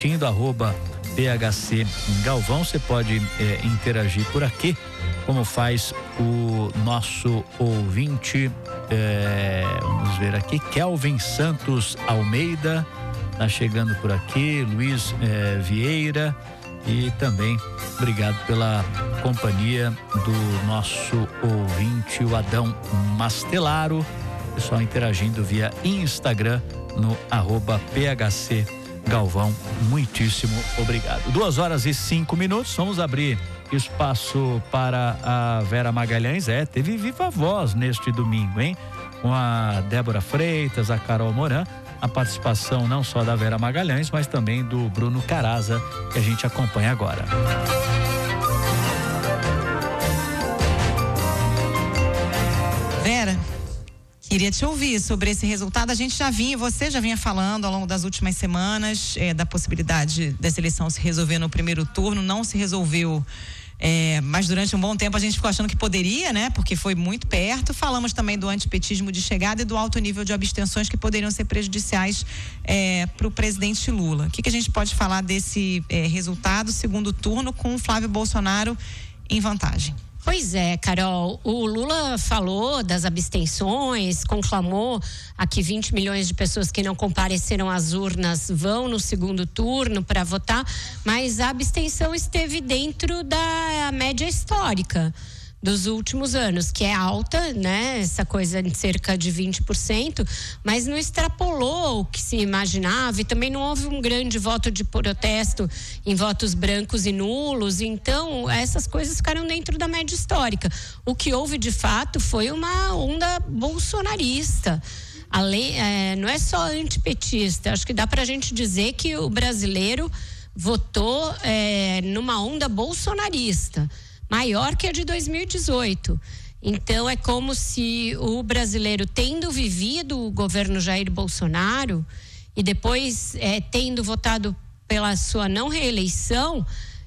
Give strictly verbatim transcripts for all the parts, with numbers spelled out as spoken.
do arroba P H C Galvão, você pode é, interagir por aqui, como faz o nosso ouvinte, é, vamos ver aqui, Kelvin Santos Almeida, tá chegando por aqui, Luiz é, Vieira, e também obrigado pela companhia do nosso ouvinte, o Adão Mastelaro, pessoal interagindo via Instagram no arroba P H C Galvão, muitíssimo obrigado. Duas horas e cinco minutos, vamos abrir espaço para a Vera Magalhães. É, teve viva voz neste domingo, hein? Com a Débora Freitas, a Carol Moran, a participação não só da Vera Magalhães, mas também do Bruno Caraza, que a gente acompanha agora. Vera, queria te ouvir sobre esse resultado. A gente já vinha, você já vinha falando ao longo das últimas semanas é, da possibilidade dessa eleição se resolver no primeiro turno. Não se resolveu, é, mas durante um bom tempo a gente ficou achando que poderia, né? Porque foi muito perto. Falamos também do antipetismo de chegada e do alto nível de abstenções que poderiam ser prejudiciais é, para o presidente Lula. O que, que a gente pode falar desse é, resultado, segundo turno, com o Flávio Bolsonaro em vantagem? Pois é, Carol, o Lula falou das abstenções, conclamou a que vinte milhões de pessoas que não compareceram às urnas vão no segundo turno para votar, mas a abstenção esteve dentro da média histórica dos últimos anos, que é alta, né? Essa coisa de cerca de vinte por cento, mas não extrapolou o que se imaginava e também não houve um grande voto de protesto em votos brancos e nulos, então essas coisas ficaram dentro da média histórica. O que houve de fato foi uma onda bolsonarista. Além, é, não é só antipetista, acho que dá pra gente dizer que o brasileiro votou é, numa onda bolsonarista, maior que a de dois mil e dezoito. Então é como se o brasileiro, tendo vivido o governo Jair Bolsonaro e depois é, tendo votado pela sua não reeleição,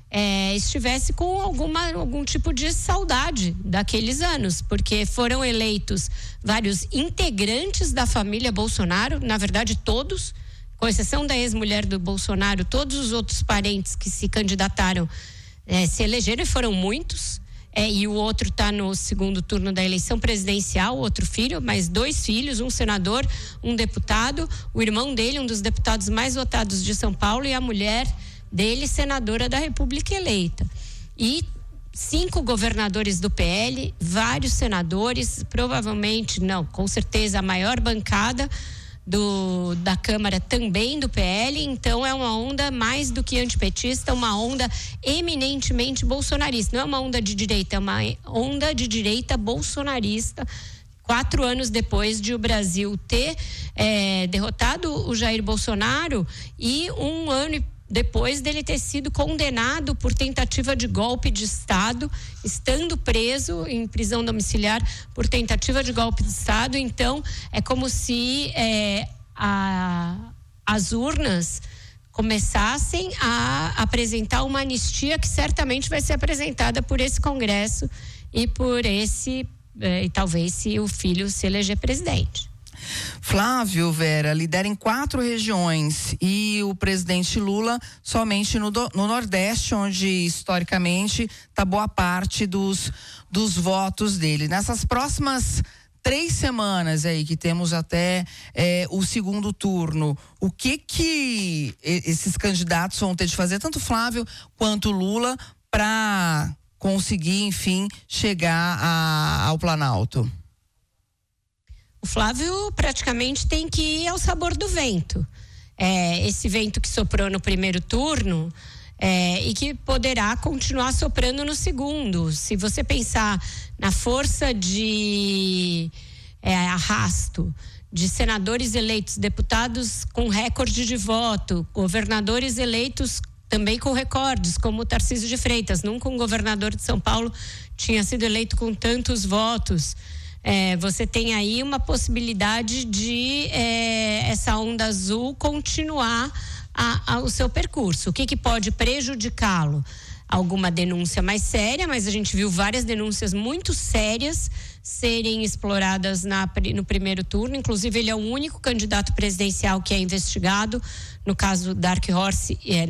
é, estivesse com alguma, algum tipo de saudade daqueles anos, porque foram eleitos vários integrantes da família Bolsonaro, na verdade todos, com exceção da ex-mulher do Bolsonaro, todos os outros parentes que se candidataram É, se elegeram, e foram muitos, é, e o outro está no segundo turno da eleição presidencial, o outro filho, mais dois filhos, um senador, um deputado, o irmão dele, um dos deputados mais votados de São Paulo, e a mulher dele, senadora da República eleita. E cinco governadores do P L, vários senadores, provavelmente, não, com certeza a maior bancada Do, da Câmara também do P L, então é uma onda mais do que antipetista, uma onda eminentemente bolsonarista. Não é uma onda de direita, é uma onda de direita bolsonarista. Quatro anos depois de o Brasil ter é, derrotado o Jair Bolsonaro e um ano depois dele ter sido condenado por tentativa de golpe de Estado, estando preso em prisão domiciliar por tentativa de golpe de Estado. Então é como se é, a, as urnas começassem a apresentar uma anistia que certamente vai ser apresentada por esse Congresso e por esse, é, e talvez se o filho se eleger presidente. Flávio, Vera, lidera em quatro regiões e o presidente Lula somente no, do, no Nordeste, onde historicamente está boa parte dos, dos votos dele. Nessas próximas três semanas aí que temos até é, o segundo turno, o que que esses candidatos vão ter de fazer, tanto Flávio quanto Lula, para conseguir, enfim, chegar a, ao Planalto? O Flávio praticamente tem que ir ao sabor do vento. É, esse vento que soprou no primeiro turno é, e que poderá continuar soprando no segundo. Se você pensar na força de é, arrasto de senadores eleitos, deputados com recorde de voto, governadores eleitos também com recordes, como o Tarcísio de Freitas, nunca um governador de São Paulo tinha sido eleito com tantos votos. É, você tem aí uma possibilidade de é, essa onda azul continuar a, a, o seu percurso. O que, que pode prejudicá-lo? Alguma denúncia mais séria, mas a gente viu várias denúncias muito sérias serem exploradas na, no primeiro turno. Inclusive, ele é o único candidato presidencial que é investigado no caso Dark Horse, é,